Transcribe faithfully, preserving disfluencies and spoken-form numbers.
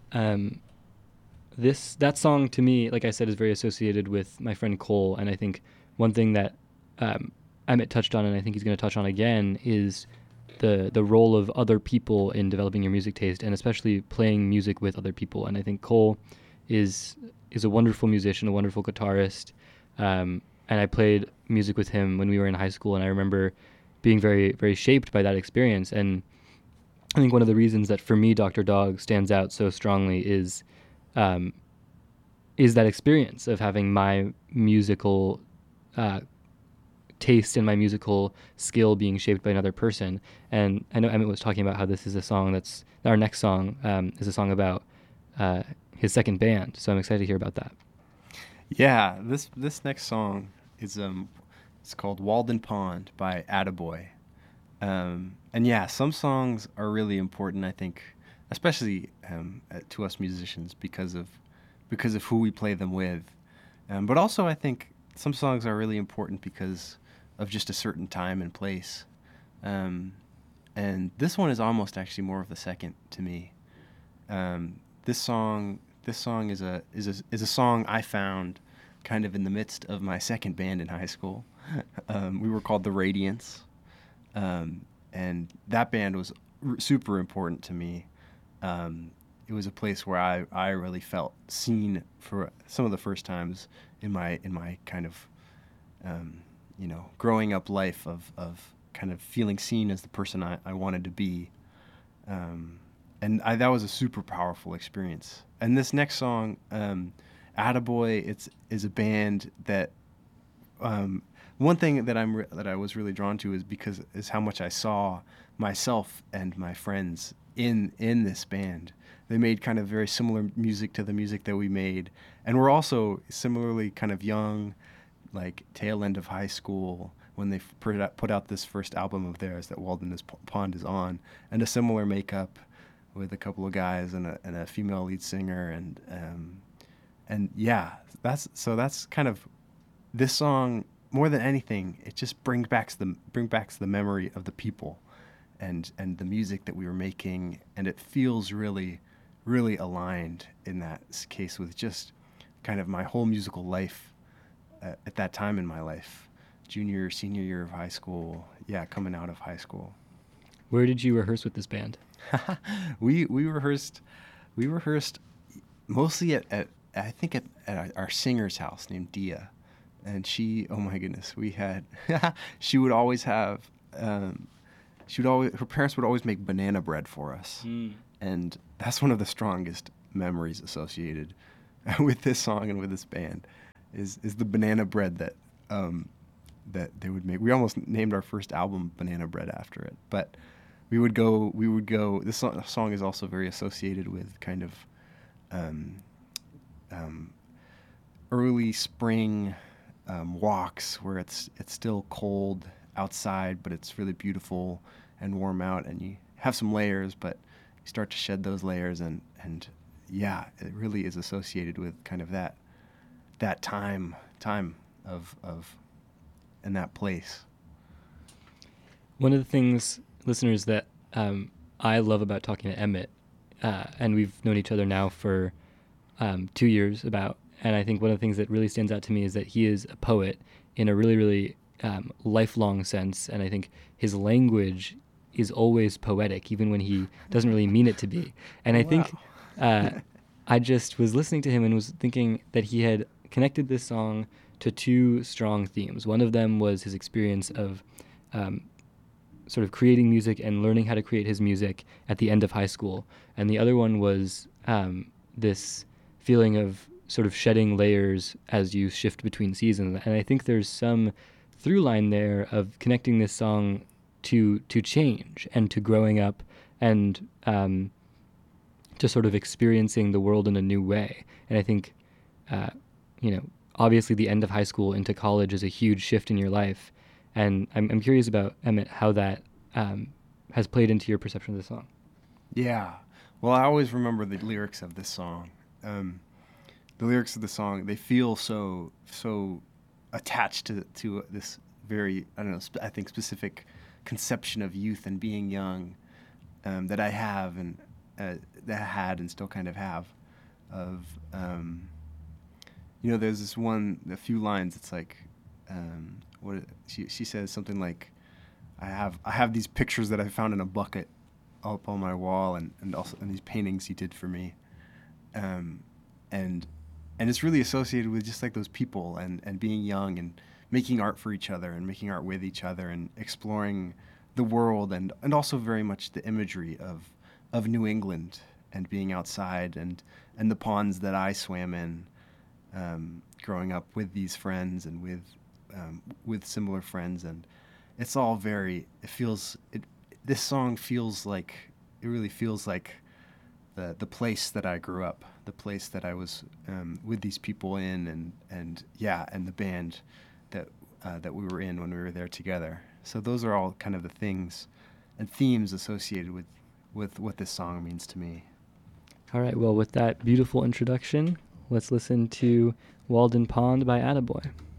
Um, this that song to me, like I said, is very associated with my friend Cole, and I think one thing that um, Emmett touched on, and I think he's going to touch on again, is the the role of other people in developing your music taste, and especially playing music with other people. And I think Cole is is a wonderful musician, a wonderful guitarist, um, and I played music with him when we were in high school, and I remember being very very shaped by that experience. And I think one of the reasons that for me Doctor Dog stands out so strongly is um, is that experience of having my musical uh, taste and my musical skill being shaped by another person. And I know Emmett was talking about how this is a song that's our next song um, is a song about uh, his second band. So I'm excited to hear about that. Yeah, this this next song is um it's called Walden Pond by Attaboy. Um, and yeah, some songs are really important, I think, especially um, uh, to us musicians because of because of who we play them with. Um, but also, I think some songs are really important because of just a certain time and place. Um, and this one is almost actually more of the second to me. Um, this song, this song is a is a is a song I found kind of in the midst of my second band in high school. um, we were called the Radiants, um, and that band was r- super important to me. Um, it was a place where I, I really felt seen for some of the first times in my in my kind of um, you know growing up life of, of kind of feeling seen as the person I, I wanted to be. Um, and I, that was a super powerful experience. And this next song, um, Attaboy, it's is a band that um, one thing that I'm re- that I was really drawn to is because is how much I saw myself and my friends in in this band. They made kind of very similar music to the music that we made, and we're also similarly kind of young, like tail end of high school when they put out, put out this first album of theirs that Walden is, Pond is on, and a similar makeup with a couple of guys and a, and a female lead singer, and um, and yeah, that's so that's kind of this song more than anything. It just brings back the bring back the memory of the people, and and the music that we were making, and it feels really, really aligned in that case with just kind of my whole musical life uh, at that time in my life, junior, senior year of high school. Yeah, coming out of high school. Where did you rehearse with this band? we we rehearsed we rehearsed mostly at, at I think at, at our singer's house named Dia, and she oh my goodness we had she would always have um, she would always her parents would always make banana bread for us, Mm. and that's one of the strongest memories associated with this song and with this band is is the banana bread that um, that they would make. We almost named our first album Banana Bread after it, but we would go we would go this song is also very associated with kind of um, um, early spring um, walks where it's it's still cold outside, but it's really beautiful and warm out, and you have some layers, but you start to shed those layers, and and yeah, it really is associated with kind of that that time time of of in that place. One of the things, listeners, that um, I love about talking to Emmett, uh, and we've known each other now for um, two years about, and I think one of the things that really stands out to me is that he is a poet in a really, really um, lifelong sense, and I think his language is always poetic, even when he doesn't really mean it to be. And I Wow. think uh, I just was listening to him and was thinking that he had connected this song to two strong themes. One of them was his experience of um, sort of creating music and learning how to create his music at the end of high school. And the other one was um, this feeling of sort of shedding layers as you shift between seasons. And I think there's some through line there of connecting this song to to change and to growing up and um, to sort of experiencing the world in a new way. And I think, uh, you know, obviously the end of high school into college is a huge shift in your life. And I'm, I'm curious about, Emmett, how that um, has played into your perception of the song. Yeah. Well, I always remember the lyrics of this song. Um, the lyrics of the song, they feel so so attached to to this very I don't know sp- I think specific conception of youth and being young um, that I have, and uh, that I had and still kind of have. Of um, you know, there's this one, a few lines. It's like, um, what she she says something like, I have I have these pictures that I found in a bucket up on my wall, and, and also and these paintings he did for me, um, and and it's really associated with just like those people and, and being young and making art for each other and making art with each other and exploring the world, and, and also very much the imagery of of New England and being outside, and and the ponds that I swam in, um, growing up with these friends and with um, with similar friends. And it's all very, it feels, it, this song feels like, it really feels like the the place that I grew up, the place that I was um, with these people in, and, and yeah, and the band that uh, that we were in when we were there together. So those are all kind of the things and themes associated with, with what this song means to me. All right, well, with that beautiful introduction, let's listen to Walden Pond by Attaboy.